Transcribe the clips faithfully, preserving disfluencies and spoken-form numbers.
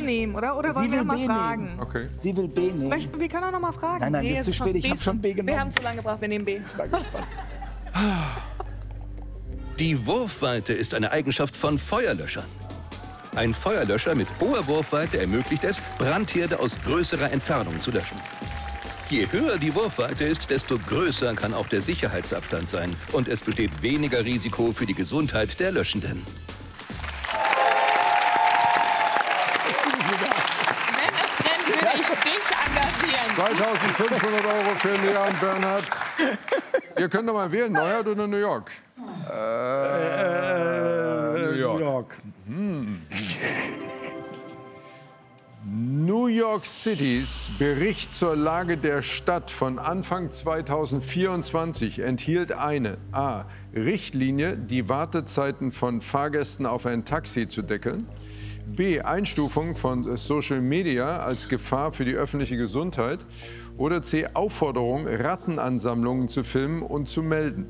nehmen, oder? Oder Sie wollen wir will noch mal B fragen? nehmen. Okay. Sie will B nehmen. Vielleicht, wir können auch noch mal fragen. Nein, nein, B das ist zu spät. Ich B habe schon B genommen. Wir haben zu lange gebraucht, wir nehmen B. Ich war gespannt. Die Wurfweite ist eine Eigenschaft von Feuerlöschern. Ein Feuerlöscher mit hoher Wurfweite ermöglicht es, Brandherde aus größerer Entfernung zu löschen. Je höher die Wurfweite ist, desto größer kann auch der Sicherheitsabstand sein. Und es besteht weniger Risiko für die Gesundheit der Löschenden. Wenn es brennt, will ich dich engagieren. zweitausendfünfhundert Euro für Leon Bernhard. Ihr könnt doch mal wählen, Neustadt oder New York? Äh, New York. New York. Hm. New York Citys Bericht zur Lage der Stadt von Anfang zweitausendvierundzwanzig enthielt eine A. Richtlinie, die Wartezeiten von Fahrgästen auf ein Taxi zu deckeln. B. Einstufung von Social Media als Gefahr für die öffentliche Gesundheit. Oder C. Aufforderung, Rattenansammlungen zu filmen und zu melden.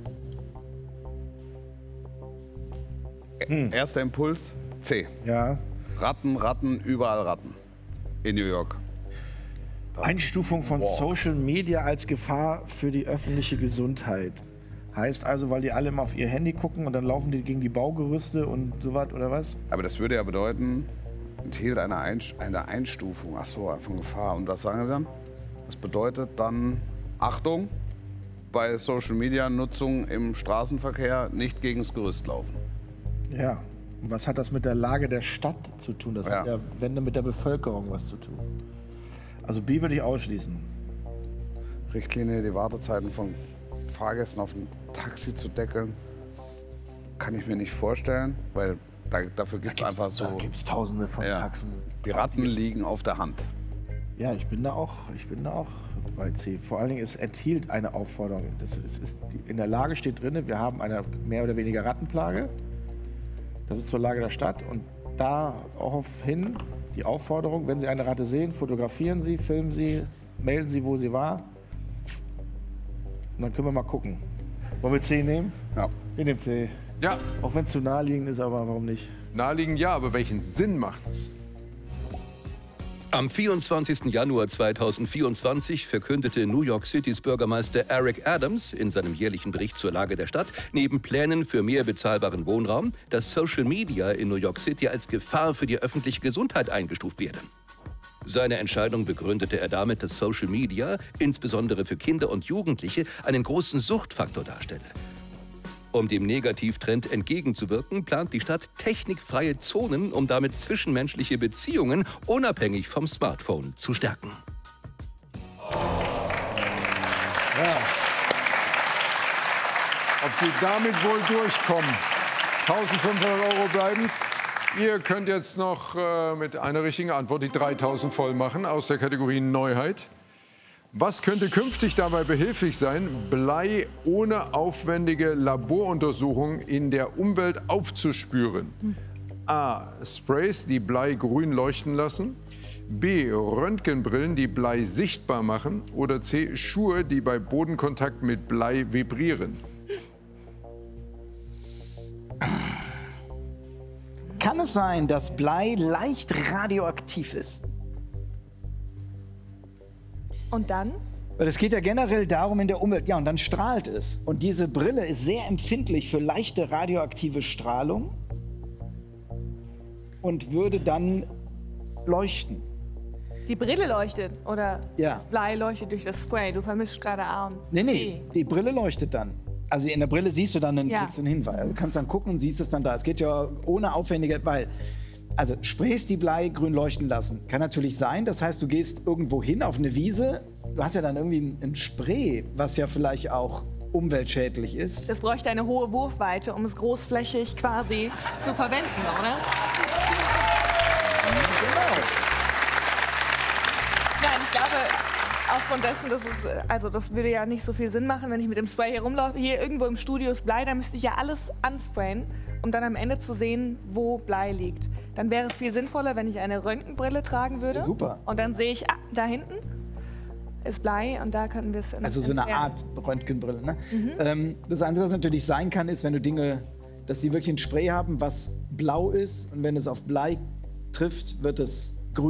Hm. Erster Impuls, C. Ja. Ratten, Ratten, überall Ratten. In New York. Einstufung von wow. Social Media als Gefahr für die öffentliche Gesundheit. Heißt also, weil die alle immer auf ihr Handy gucken und dann laufen die gegen die Baugerüste und so was, oder was? Aber das würde ja bedeuten, enthielt eine, Einst eine Einstufung. Ach so, von Gefahr. Und was sagen wir dann? Das bedeutet dann, Achtung, bei Social Media Nutzung im Straßenverkehr nicht gegen das Gerüst laufen. Ja. Und was hat das mit der Lage der Stadt zu tun? Das ja. hat ja, wenn dann mit der Bevölkerung was zu tun. Also B würde ich ausschließen. Richtlinie, die Wartezeiten von Fahrgästen auf ein Taxi zu deckeln, kann ich mir nicht vorstellen, weil da, dafür gibt es einfach so... Da gibt es tausende von ja. Taxen. Die Ratten liegen auf der Hand. Ja, ich bin da auch, ich bin da auch bei C. Vor allen Dingen, es enthielt eine Aufforderung. Das ist, ist, in der Lage steht drin, wir haben eine mehr oder weniger Rattenplage. Das ist zur Lage der Stadt und daraufhin die Aufforderung, wenn Sie eine Ratte sehen, fotografieren Sie, filmen Sie, melden Sie, wo sie war. Und dann können wir mal gucken. Wollen wir C nehmen? Ja. Wir nehmen C. Ja. Auch wenn es zu naheliegend ist, aber warum nicht? Naheliegend ja, aber welchen Sinn macht es? Am vierundzwanzigsten Januar zweitausendvierundzwanzig verkündete New York Citys Bürgermeister Eric Adams in seinem jährlichen Bericht zur Lage der Stadt neben Plänen für mehr bezahlbaren Wohnraum, dass Social Media in New York City als Gefahr für die öffentliche Gesundheit eingestuft werden. Seine Entscheidung begründete er damit, dass Social Media, insbesondere für Kinder und Jugendliche, einen großen Suchtfaktor darstelle. Um dem Negativtrend entgegenzuwirken, plant die Stadt technikfreie Zonen, um damit zwischenmenschliche Beziehungen unabhängig vom Smartphone zu stärken. Ja. Ob Sie damit wohl durchkommen? eintausendfünfhundert Euro bleiben's. Ihr könnt jetzt noch äh, mit einer richtigen Antwort die dreitausend voll machen aus der Kategorie Neuheit. Was könnte künftig dabei behilflich sein, Blei ohne aufwendige Laboruntersuchungen in der Umwelt aufzuspüren? A. Sprays, die Blei grün leuchten lassen. B. Röntgenbrillen, die Blei sichtbar machen. Oder C. Schuhe, die bei Bodenkontakt mit Blei vibrieren. Kann es sein, dass Blei leicht radioaktiv ist? Und dann? Weil es geht ja generell darum in der Umwelt, ja, und dann strahlt es. Und diese Brille ist sehr empfindlich für leichte radioaktive Strahlung und würde dann leuchten. Die Brille leuchtet oder Ja. das Blei leuchtet durch das Spray. Du vermischst gerade A und Nee, nee, die Brille leuchtet dann. Also in der Brille siehst du dann einen, Ja. kriegst du einen Hinweis. Also du kannst dann gucken und siehst es dann da. Es geht ja ohne aufwendige, weil, also Sprays, die Blei grün leuchten lassen, kann natürlich sein. Das heißt, du gehst irgendwo hin auf eine Wiese, du hast ja dann irgendwie ein, ein Spray, was ja vielleicht auch umweltschädlich ist. Das bräuchte eine hohe Wurfweite, um es großflächig quasi zu verwenden, oder? Genau. Nein, ich glaube, aufgrund dessen, dass es, also das würde ja nicht so viel Sinn machen, wenn ich mit dem Spray hier rumlaufe. Hier irgendwo im Studio ist Blei, da müsste ich ja alles ansprayen, um dann am Ende zu sehen, wo Blei liegt. Dann wäre es viel sinnvoller, wenn ich eine Röntgenbrille tragen würde. Super. Und dann sehe ich, ah, da hinten ist Blei und da können wir es Also so eine Art Röntgenbrille. Ne? Mhm. Ähm, das Einzige, was natürlich sein kann, ist, wenn du Dinge, dass die wirklich ein Spray haben, was blau ist und wenn es auf Blei trifft, wird es